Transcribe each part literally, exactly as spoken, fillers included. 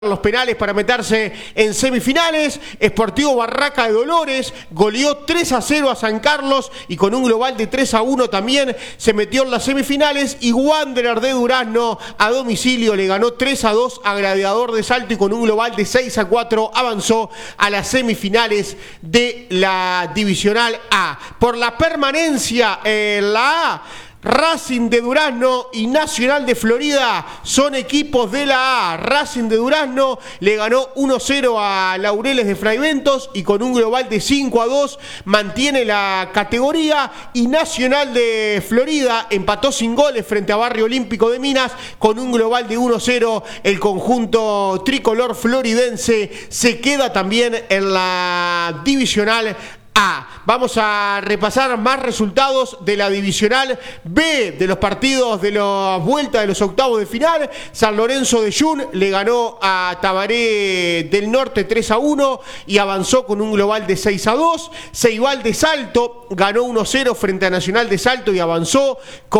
los penales para meterse en semifinales. Sportivo Barraca de Dolores goleó tres a cero a San Carlos y con un global de tres a uno también se metió en las semifinales. Y Wanderer de Durazno a domicilio le ganó tres a dos a Gladiador de Salto y con un global de seis a cuatro avanzó a las semifinales de la Divisional A. Por la permanencia en la A, Racing de Durazno y Nacional de Florida son equipos de la A. Racing de Durazno le ganó uno a cero a Laureles de Fraiventos y con un global de cinco a dos mantiene la categoría. Y Nacional de Florida empató sin goles frente a Barrio Olímpico de Minas con un global de uno a cero. El conjunto tricolor floridense se queda también en la Divisional A. Vamos a repasar más resultados de la Divisional B, de los partidos de la vuelta de los octavos de final. San Lorenzo de Jun le ganó a Tabaré del Norte tres a uno y avanzó con un global de seis a dos. Ceibal de Salto ganó uno a cero frente a Nacional de Salto y avanzó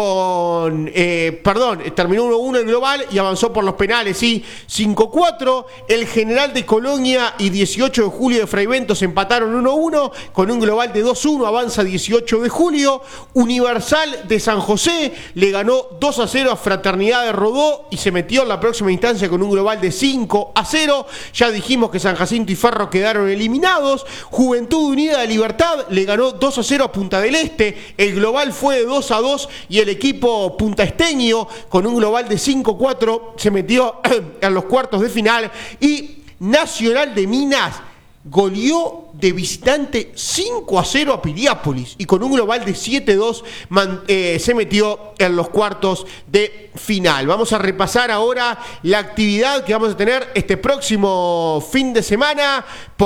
con, eh, perdón, terminó uno a uno el global y avanzó por los penales, sí, cinco a cuatro. El General de Colonia y dieciocho de julio de Fraiventos empataron uno a uno con un global de dos a uno, avanza dieciocho de julio. Universal de San José le ganó dos a cero a Fraternidad de Rodó y se metió en la próxima instancia con un global de cinco a cero. Ya dijimos que San Jacinto y Ferro quedaron eliminados. Juventud Unida de Libertad le ganó dos a cero a Punta del Este. El global fue de dos a dos y el equipo puntaesteño con un global de cinco a cuatro se metió en los cuartos de final. Y Nacional de Minas goleó de visitante cinco a cero a Piriápolis y con un global de siete a dos man, eh, se metió en los cuartos de final. Vamos a repasar ahora la actividad que vamos a tener este próximo fin de semana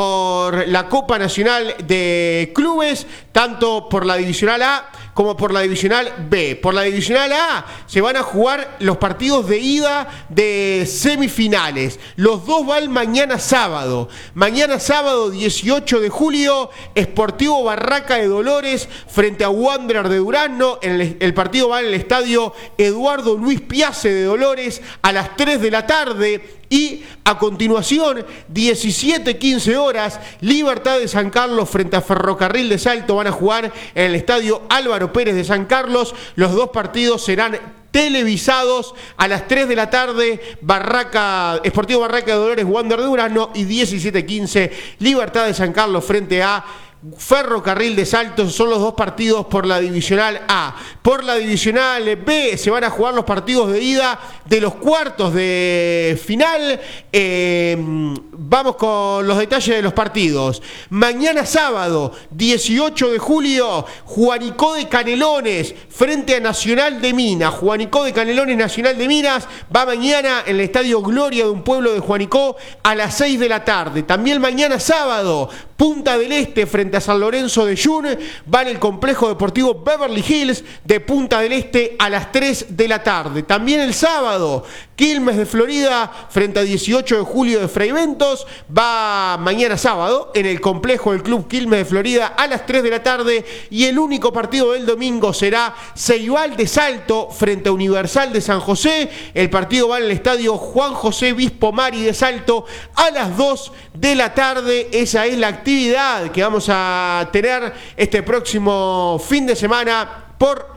por la Copa Nacional de Clubes, tanto por la Divisional A como por la Divisional B. Por la Divisional A se van a jugar los partidos de ida de semifinales. Los dos van mañana sábado. Mañana sábado dieciocho de julio, Sportivo Barraca de Dolores frente a Wanderer de Durazno. El, el partido va en el estadio Eduardo Luis Piace de Dolores a las tres de la tarde. Y a continuación, diecisiete quince horas, Libertad de San Carlos frente a Ferrocarril de Salto van a jugar en el estadio Álvaro Pérez de San Carlos. Los dos partidos serán televisados a las tres de la tarde. Barraca, Sportivo Barraca de Dolores, Wanderer de Durazno, y diecisiete quince, Libertad de San Carlos frente a Ferrocarril de Salto. Son los dos partidos por la Divisional A. Por la Divisional B se van a jugar los partidos de ida de los cuartos de final. Eh, vamos con los detalles de los partidos. Mañana sábado, dieciocho de julio, Juanicó de Canelones frente a Nacional de Minas. Juanicó de Canelones, Nacional de Minas, va mañana en el Estadio Gloria de un pueblo de Juanicó a las seis de la tarde. También mañana sábado, Punta del Este frente a San Lorenzo de Jun, va en el complejo deportivo Beverly Hills de Punta del Este a las tres de la tarde. También el sábado, Quilmes de Florida frente a dieciocho de julio de Fraiventos, va mañana sábado en el complejo del Club Quilmes de Florida a las tres de la tarde. Y el único partido del domingo será Ceibal de Salto frente a Universal de San José. El partido va en el estadio Juan José Bispo Mari de Salto a las dos de la tarde. Esa es la actividad que vamos a tener este próximo fin de semana por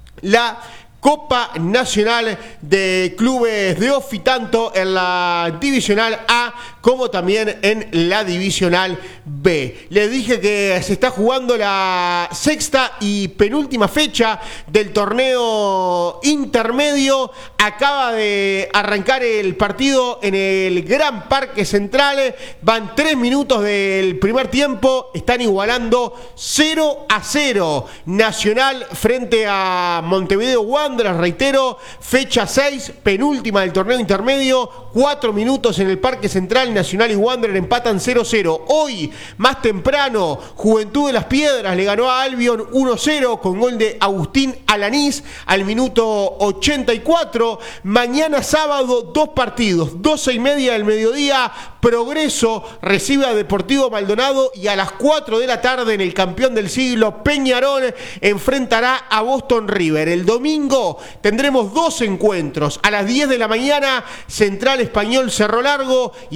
la Copa Nacional de Clubes de Ofi, tanto en la Divisional A como también en la Divisional B. Les dije que se está jugando la sexta y penúltima fecha del torneo intermedio. Acaba de arrancar el partido en el Gran Parque Central. Van tres minutos del primer tiempo. Están igualando cero a cero. Nacional frente a Montevideo Wanderers, reitero, fecha seis, penúltima del torneo intermedio. Cuatro minutos en el Parque Central. Nacional y Wanderer empatan cero a cero. Hoy, más temprano, Juventud de las Piedras le ganó a Albion uno a cero con gol de Agustín Alanís al minuto ochenta y cuatro. Mañana sábado, dos partidos, doce y media del mediodía, Progreso recibe a Deportivo Maldonado y a las cuatro de la tarde en el campeón del siglo, Peñarol, enfrentará a Boston River. El domingo domingo tendremos dos encuentros. A las diez de la mañana, Central Español Cerro Largo.